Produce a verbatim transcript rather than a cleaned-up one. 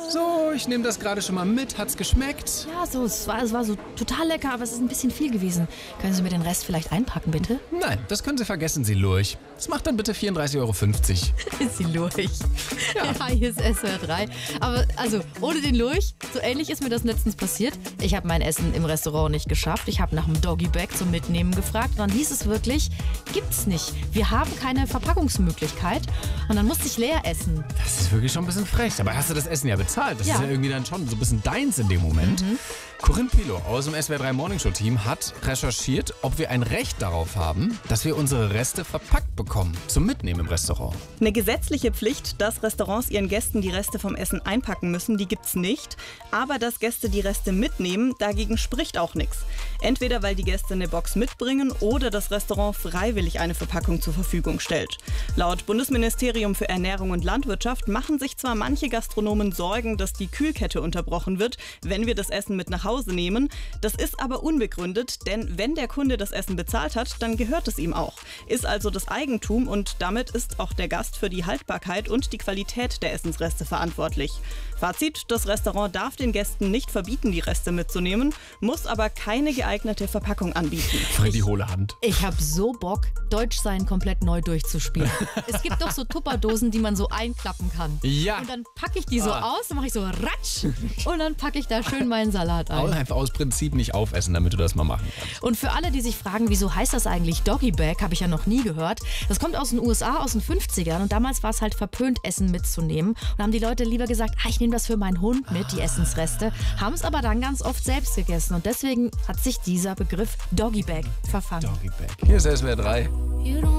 So, ich nehme das gerade schon mal mit. Hat's geschmeckt? Ja, so, es war, es war so total lecker, aber es ist ein bisschen viel gewesen. Können Sie mir den Rest vielleicht einpacken, bitte? Nein, das können Sie vergessen, Sie Lurch. Das macht dann bitte vierunddreißig Euro fünfzig. Ist sie Lurch. Ja. Ja, hier ist S W R drei. Aber also, ohne den Lurch, so ähnlich ist mir das letztens passiert. Ich habe mein Essen im Restaurant nicht geschafft. Ich habe nach einem Doggy-Bag zum Mitnehmen gefragt. Und dann hieß es wirklich, gibt's nicht. Wir haben keine Verpackungsmöglichkeit. Und dann musste ich leer essen. Das ist wirklich schon ein bisschen frech. Aber hast du das Essen ja bezahlt. Das Ja. ist ja irgendwie dann schon so ein bisschen deins in dem Moment. Mhm. Corinne Pilo aus dem S W R drei Morningshow-Team hat recherchiert, ob wir ein Recht darauf haben, dass wir unsere Reste verpackt bekommen zum Mitnehmen im Restaurant. Eine gesetzliche Pflicht, dass Restaurants ihren Gästen die Reste vom Essen einpacken müssen, die gibt's nicht. Aber dass Gäste die Reste mitnehmen, dagegen spricht auch nichts. Entweder weil die Gäste eine Box mitbringen oder das Restaurant freiwillig eine Verpackung zur Verfügung stellt. Laut Bundesministerium für Ernährung und Landwirtschaft machen sich zwar manche Gastronomen Sorgen, dass die Kühlkette unterbrochen wird, wenn wir das Essen mit nach Hause nehmen. Das ist aber unbegründet, denn wenn der Kunde das Essen bezahlt hat, dann gehört es ihm auch. Ist also das Eigentum und damit ist auch der Gast für die Haltbarkeit und die Qualität der Essensreste verantwortlich. Fazit: Das Restaurant darf den Gästen nicht verbieten, die Reste mitzunehmen, muss aber keine geeignete Verpackung anbieten. Voll die hohle Hand. Ich habe so Bock, Deutschsein komplett neu durchzuspielen. Es gibt doch so Tupperdosen, die man so einklappen kann. Ja. Und dann packe ich die so Ah. aus, dann mache ich so ratsch und dann packe ich da schön meinen Salat ein. Einfach aus Prinzip nicht aufessen, damit du das mal machen kannst. Und für alle, die sich fragen, wieso heißt das eigentlich Doggy Bag, habe ich ja noch nie gehört. Das kommt aus den U S A, aus den fünfzigern und damals war es halt verpönt, Essen mitzunehmen. Und haben die Leute lieber gesagt, ah, ich nehme das für meinen Hund mit, die Essensreste, haben es aber dann ganz oft selbst gegessen. Und deswegen hat sich dieser Begriff Doggy Bag verfangen. Doggy Bag. Hier ist S W R drei.